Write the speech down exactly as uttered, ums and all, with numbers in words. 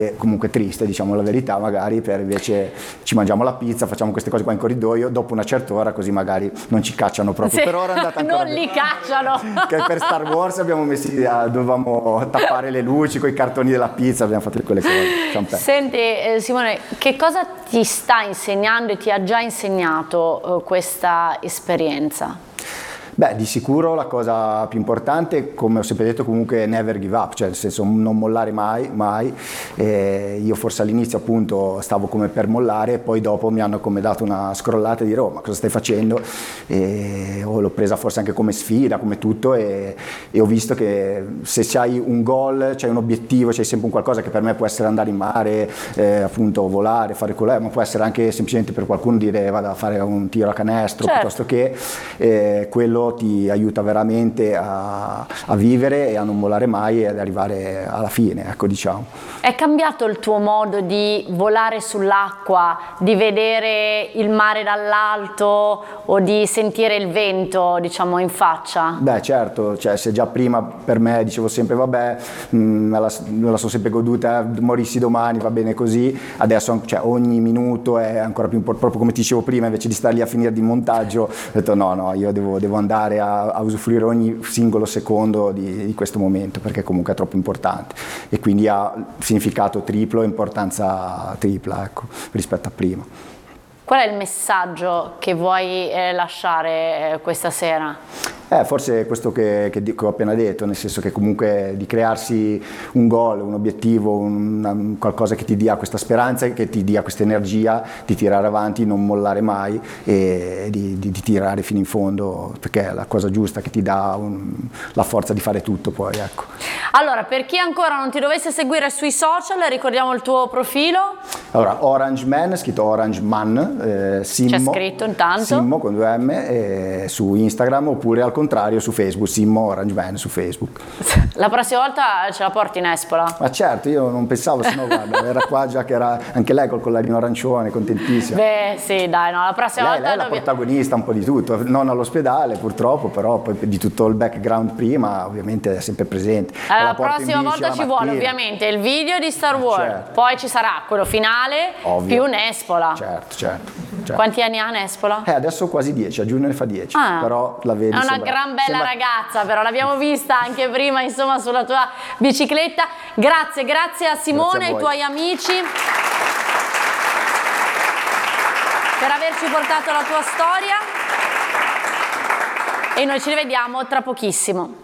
E comunque triste, diciamo la verità, magari per invece ci mangiamo la pizza, facciamo queste cose qua in corridoio dopo una certa ora, così magari non ci cacciano proprio. Sì, per ora è andata ancora non bene. li cacciano. Che per Star Wars abbiamo messi, ah, dovevamo tappare le luci con i cartoni della pizza, abbiamo fatto quelle cose. Senti eh, Simone, che cosa ti sta insegnando e ti ha già insegnato eh, questa esperienza? Beh, di sicuro la cosa più importante, come ho sempre detto, comunque never give up, cioè nel senso non mollare mai, mai. E io forse all'inizio appunto stavo come per mollare, poi dopo mi hanno come dato una scrollata e dire oh ma cosa stai facendo? E oh, l'ho presa forse anche come sfida, come tutto, e, e ho visto che se c'hai un goal, c'hai un obiettivo, c'hai sempre un qualcosa che per me può essere andare in mare, eh, appunto volare, fare quello, ma può essere anche semplicemente per qualcuno dire vada a fare un tiro a canestro, certo, piuttosto che eh, quello ti aiuta veramente a, a vivere e a non mollare mai e ad arrivare alla fine, ecco, diciamo. È cambiato il tuo modo di volare sull'acqua, di vedere il mare dall'alto o di sentire il vento, diciamo, in faccia? Beh, certo, cioè se già prima per me dicevo sempre vabbè, mh, me, la, me la sono sempre goduta, morissi domani, va bene così, adesso cioè, ogni minuto è ancora più importante, proprio come ti dicevo prima, invece di stare lì a finire di montaggio, ho detto no, no, io devo, devo andare A, a usufruire ogni singolo secondo di, di questo momento, perché comunque è troppo importante e quindi ha significato triplo, importanza tripla, ecco, rispetto a prima. Qual è il messaggio che vuoi eh, lasciare eh, questa sera? Eh, forse questo che, che, che ho appena detto, nel senso che comunque di crearsi un goal, un obiettivo, una, qualcosa che ti dia questa speranza, che ti dia questa energia di tirare avanti, non mollare mai e di, di, di tirare fino in fondo, perché è la cosa giusta che ti dà un, la forza di fare tutto poi, ecco. Allora, per chi ancora non ti dovesse seguire sui social, ricordiamo il tuo profilo? Allora, Orange Man, scritto Orange Man, eh, Simmo, c'è scritto intanto? Simmo con due M, eh, su Instagram, oppure al contrario su Facebook, Simmo Orange Man su Facebook. La prossima volta ce la porti in Espola? Ma certo, io non pensavo, se no guarda, era qua già che era anche lei col collarino arancione, contentissima. Beh sì, dai, no, la prossima lei, volta... Lei è la dobbiamo... protagonista un po' di tutto, non all'ospedale purtroppo, però poi di tutto il background prima ovviamente è sempre presente. Allora, la prossima volta ci vuole ovviamente il video di Star Wars, certo, poi ci sarà quello finale, ovvio, più Nespola. Certo, certo, certo. Quanti anni ha Nespola? Eh, adesso quasi dieci, a giugno ne fa dieci, ah, però la vedi, è una sembra, gran bella sembra... ragazza, però l'abbiamo vista anche prima, insomma, sulla tua bicicletta. Grazie, grazie a Simone e ai tuoi amici per averci portato la tua storia e noi ci rivediamo tra pochissimo.